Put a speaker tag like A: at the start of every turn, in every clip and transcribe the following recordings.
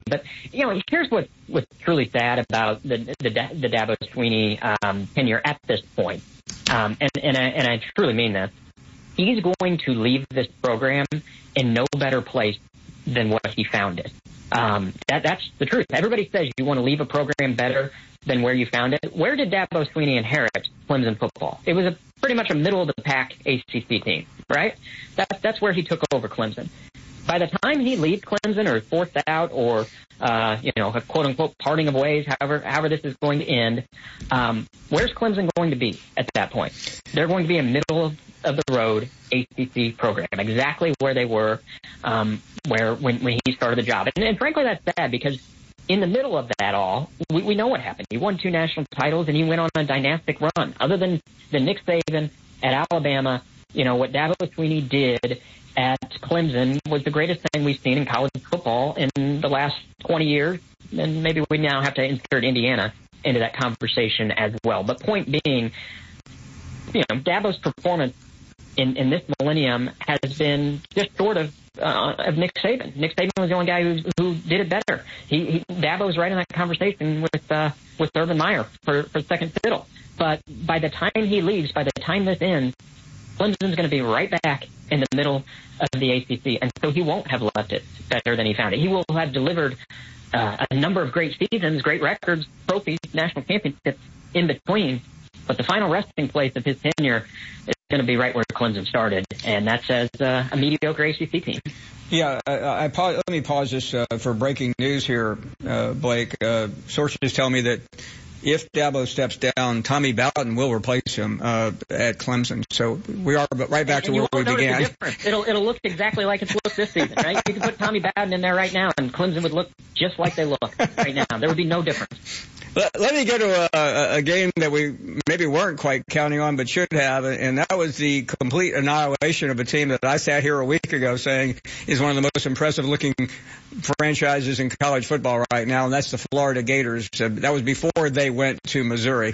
A: But, here's what's truly sad about the Dabo Swinney tenure at this point. And I truly mean this. He's going to leave this program in no better place than what he found it. That's the truth. Everybody says you want to leave a program better than where you found it. Where did Dabo Swinney inherit Clemson football? It was pretty much a middle-of-the-pack ACC team, right? That's where he took over Clemson. By the time he leaves Clemson or is forced out or, a quote-unquote parting of ways, however this is going to end, where's Clemson going to be at that point? They're going to be a middle-of-the-road ACC program, exactly where they were when he started the job. And frankly, that's sad because in the middle of that all, we know what happened. He won 2 national titles, and he went on a dynastic run. Other than Nick Saban at Alabama, what Dabo Swinney did at Clemson was the greatest thing we've seen in college football in the last 20 years, and maybe we now have to insert Indiana into that conversation as well. But point being, Dabo's performance in this millennium has been just short of Nick Saban. Nick Saban was the only guy who did it better. Dabo's right in that conversation with Urban Meyer for second fiddle. But by the time he leaves, by the time this ends, Clemson's going to be right back in the middle of the ACC, and so he won't have left it better than he found it. He will have delivered a number of great seasons, great records, trophies, national championships in between, but the final resting place of his tenure is going to be right where Clemson started, and that's as a mediocre ACC team.
B: Yeah, let me pause this for breaking news here, Blake. Sources tell me that if Dabo steps down, Tommy Bowden will replace him at Clemson. So we are right back to where we began.
A: It'll look exactly like it's looked this season, right? You can put Tommy Bowden in there right now, and Clemson would look just like they look right now. There would be no difference.
B: Let me go to a game that we maybe weren't quite counting on but should have, and that was the complete annihilation of a team that I sat here a week ago saying is one of the most impressive-looking franchises in college football right now, and that's the Florida Gators. That was before they went to Missouri.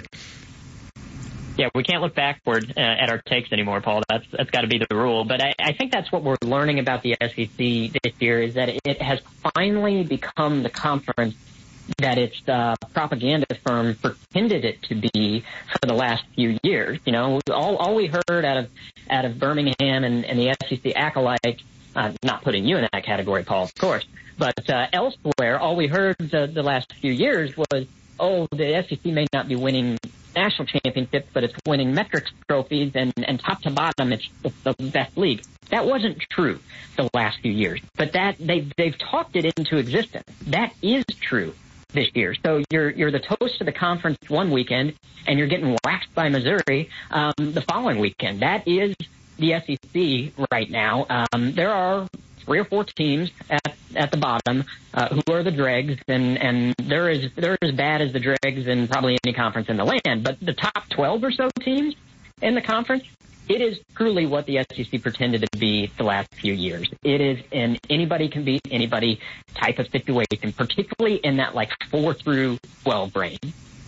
A: Yeah, we can't look backward at our takes anymore, Paul. That's got to be the rule. But I think that's what we're learning about the SEC this year is that it has finally become the conference that its propaganda firm pretended it to be for the last few years. All we heard out of Birmingham and the SEC acolytes, not putting you in that category, Paul, of course, but elsewhere, all we heard the last few years was, the SEC may not be winning national championships, but it's winning metrics trophies, and top to bottom, it's the best league. That wasn't true the last few years, but that they've talked it into existence. That is true this year. So you're the toast of the conference one weekend, and you're getting waxed by Missouri the following weekend. That is the SEC right now. There are 3 or 4 teams at the bottom who are the dregs, and they're as bad as the dregs in probably any conference in the land. But the top 12 or so teams in the conference, it is truly what the SEC pretended to be the last few years. It is an anybody can beat anybody type of situation, particularly in that 4 through 12 range.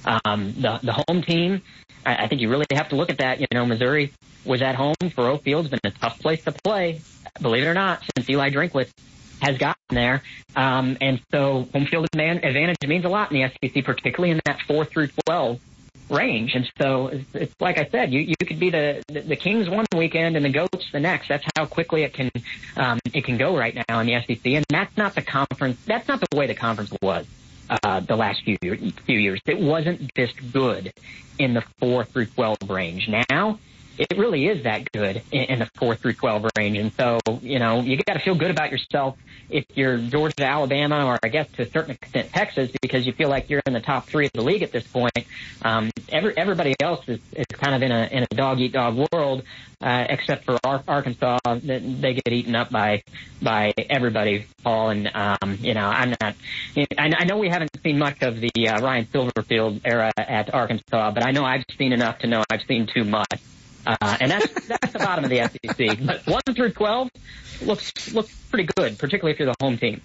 A: The home team, I think you really have to look at that. Missouri was at home. Faurot Field's been a tough place to play, believe it or not, since Eli Drinkwitz has gotten there. And so home field advantage means a lot in the SEC, particularly in that 4 through 12 range. And so it's like I said, you could be the Kings one weekend and the Goats the next. That's how quickly it can go right now in the SEC. And that's not the conference. That's not the way the conference was the last few years. It wasn't this good in the 4 through 12 range. Now it really is that good in the 4 through 12 range. And so, you got to feel good about yourself if you're Georgia, Alabama, or I guess to a certain extent Texas, because you feel like you're in the top 3 of the league at this point. Everybody else is kind of in a dog-eat-dog world, except for Arkansas. They get eaten up by everybody, Paul. And, I'm not – I know we haven't seen much of the Ryan Silverfield era at Arkansas, but I know I've seen enough to know I've seen too much. And that's the bottom of the SEC. But 1 through 12 looks pretty good, particularly if you're the home team.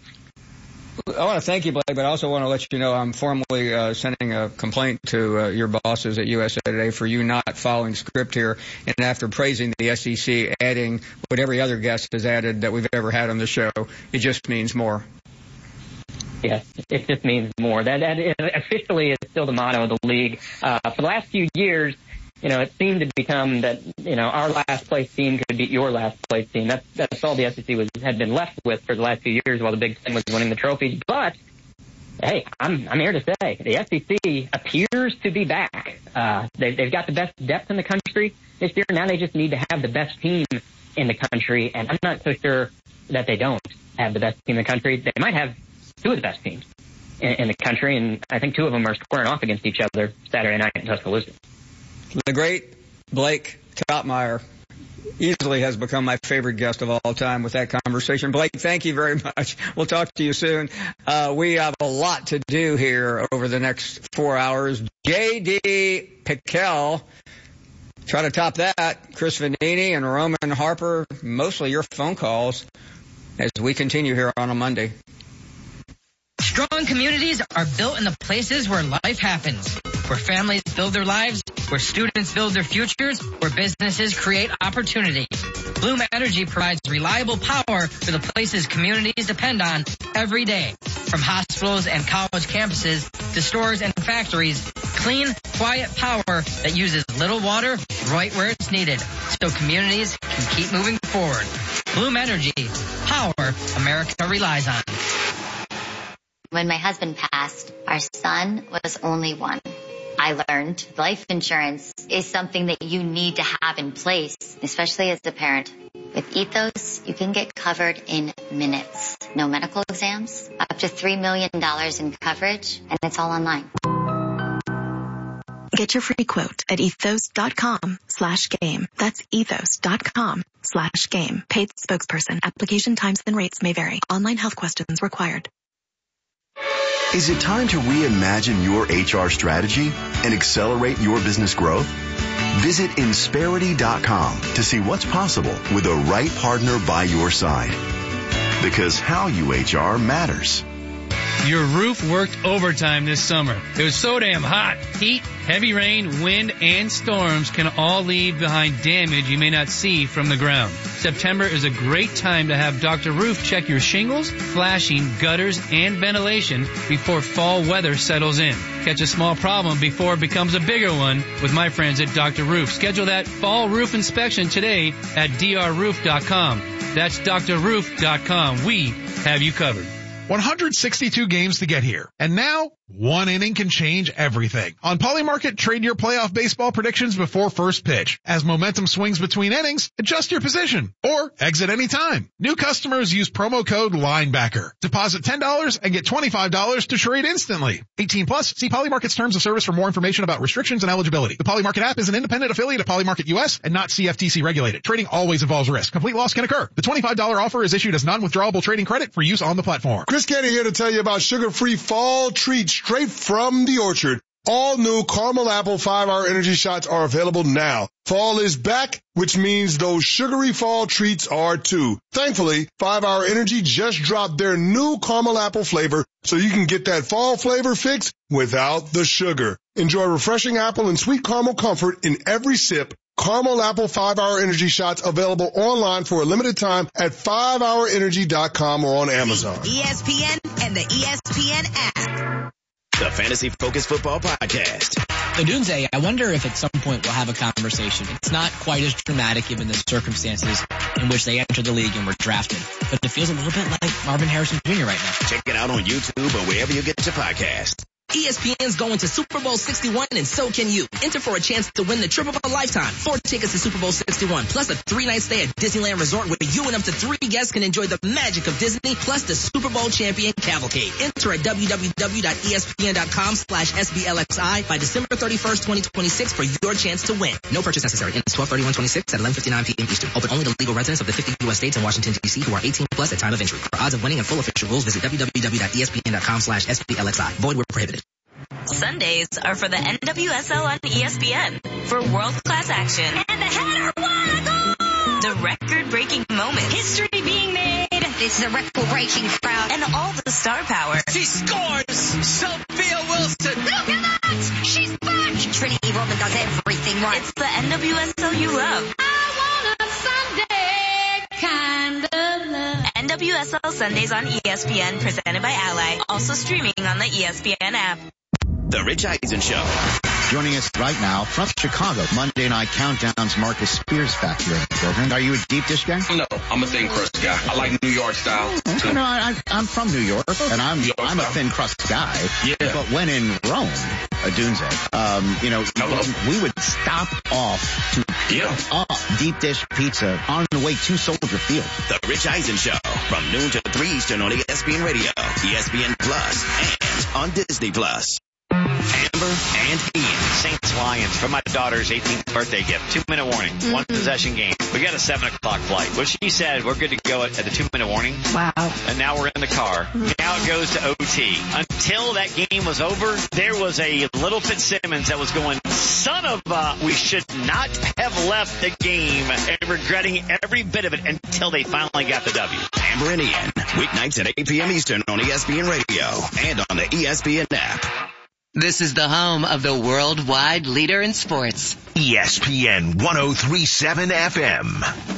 B: I want to thank you, Blake, but I also want to let you know I'm formally sending a complaint to your bosses at USA Today for you not following script here, and after praising the SEC, adding what every other guest has added that we've ever had on the show. It just means more.
A: Yes, it just means more. That officially is still the motto of the league. For the last few years, it seemed to become that, our last place team could beat your last place team. That's all the SEC had been left with for the last few years while the Big Ten was winning the trophies. But hey, I'm here to say the SEC appears to be back. They've got the best depth in the country this year. Now they just need to have the best team in the country, and I'm not so sure that they don't have the best team in the country. They might have two of the best teams in the country, and I think two of them are squaring off against each other Saturday night in Tuscaloosa.
B: The great Blake Toppmeyer easily has become my favorite guest of all time with that conversation. Blake, thank you very much. We'll talk to you soon. We have a lot to do here over the next 4 hours. J.D. Pickell, try to top that. Chris Vanini and Roman Harper, mostly your phone calls as we continue here on a Monday.
C: Strong communities are built in the places where life happens, where families build their lives, where students build their futures, where businesses create opportunity. Bloom Energy provides reliable power for the places communities depend on every day. From hospitals and college campuses to stores and factories, clean, quiet power that uses little water right where it's needed so communities can keep moving forward. Bloom Energy, power America relies on.
D: When my husband passed, our son was only one. I learned life insurance is something that you need to have in place, especially as a parent. With Ethos, you can get covered in minutes. No medical exams, up to $3 million in coverage, and it's all online.
E: Get your free quote at ethos.com/game. That's ethos.com/game. Paid spokesperson. Application times and rates may vary. Online health questions required.
F: Is it time to reimagine your HR strategy and accelerate your business growth? Visit Insperity.com to see what's possible with the right partner by your side. Because how you HR matters.
G: Your roof worked overtime this summer. It was so damn hot. Heat, heavy rain, wind, and storms can all leave behind damage you may not see from the ground. September is a great time to have Dr. Roof check your shingles, flashing, gutters, and ventilation before fall weather settles in. Catch a small problem before it becomes a bigger one with my friends at Dr. Roof. Schedule that fall roof inspection today at drroof.com. That's drroof.com. We have you covered.
H: 162 games to get here. And now, one inning can change everything. On Polymarket, trade your playoff baseball predictions before first pitch. As momentum swings between innings, adjust your position or exit anytime. New customers use promo code LINEBACKER. Deposit $10 and get $25 to trade instantly. 18 plus, see Polymarket's terms of service for more information about restrictions and eligibility. The Polymarket app is an independent affiliate of Polymarket US and not CFTC regulated. Trading always involves risk. Complete loss can occur. The $25 offer is issued as non-withdrawable trading credit for use on the platform.
I: Chris Candy here to tell you about sugar-free fall treats straight from the orchard. All new caramel apple 5-hour energy shots are available now. Fall is back, which means those sugary fall treats are too. Thankfully, 5-hour energy just dropped their new caramel apple flavor so you can get that fall flavor fix without the sugar. Enjoy refreshing apple and sweet caramel comfort in every sip. Caramel Apple 5-hour energy shots available online for a limited time at 5hourenergy.com or on Amazon.
J: ESPN and the ESPN app.
K: The Fantasy Focus Football Podcast.
L: Odunze, I wonder if at some point we'll have a conversation. It's not quite as dramatic given the circumstances in which they entered the league and were drafted, but it feels a little bit like Marvin Harrison Jr. right now.
K: Check it out on YouTube or wherever you get your podcast.
J: ESPN's going to Super Bowl 61, and so can you. Enter for a chance to win the trip of a lifetime. 4 tickets to Super Bowl 61, plus a 3-night stay at Disneyland Resort where you and up to 3 guests can enjoy the magic of Disney, plus the Super Bowl champion cavalcade. Enter at www.espn.com/SBLXI by December 31st, 2026 for your chance to win. No purchase necessary. Ends 12/31/26 at 11:59 p.m. Eastern. Open only to legal residents of the 50 U.S. states and Washington, D.C. who are 18 plus at time of entry. For odds of winning and full official rules, visit www.espn.com/SBLXI. Void where prohibited.
M: Sundays are for the NWSL on ESPN for world-class action. And the header, what a goal! The record-breaking moments. History being made.
N: This is a record-breaking crowd.
M: And all the star power.
O: She scores! Sophia Wilson!
N: Look at that! She's back! Trinity Rodman does everything right.
M: It's the NWSL you love.
N: I want a Sunday kind of love.
M: NWSL Sundays on ESPN, presented by Ally. Also streaming on the ESPN app.
K: The Rich Eisen Show.
P: Joining us right now from Chicago, Monday Night Countdown's Marcus Spears back here in the program. Are you a deep dish guy?
Q: No, I'm a thin crust guy. I like New York style.
P: No, I'm from New York, and I'm a thin crust guy.
Q: Yeah.
P: But when in Rome, Dunze, we would stop off to deep dish pizza on the way to Soldier Field.
K: The Rich Eisen Show from noon to 3 Eastern on ESPN Radio, ESPN Plus, and on Disney Plus. Amber and Ian.
R: Saints Lions for my daughter's 18th birthday gift. 2-minute warning. One possession game. We got a 7 o'clock flight. Well, she said we're good to go at the 2-minute warning.
S: Wow.
R: And now we're in the car. Now it goes to OT. Until that game was over, there was a little Fitzsimmons that was going, son of we should not have left the game, and regretting every bit of it until they finally got the W.
K: Amber and Ian. Weeknights at 8 p.m. Eastern on ESPN Radio and on the ESPN app.
T: This is the home of the worldwide leader in sports.
U: ESPN 103.7 FM.